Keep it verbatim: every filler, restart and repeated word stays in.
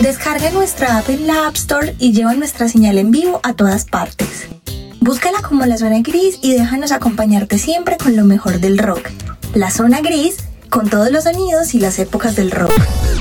Descarga nuestra app en la App Store y lleva nuestra señal en vivo a todas partes. Búscala como La Zona Gris y déjanos acompañarte siempre con lo mejor del rock. La Zona Gris, con todos los sonidos y las épocas del rock.